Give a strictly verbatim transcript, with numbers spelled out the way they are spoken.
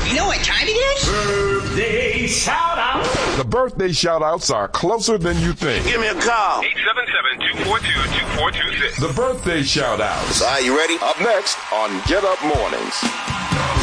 You know what time it is? Birthday shout-out. The birthday shout-outs are closer than you think. Give me a call. eight seven seven, two four two, two four two six. The birthday shout-outs. All right, you ready? Up next on Get Up Mornings.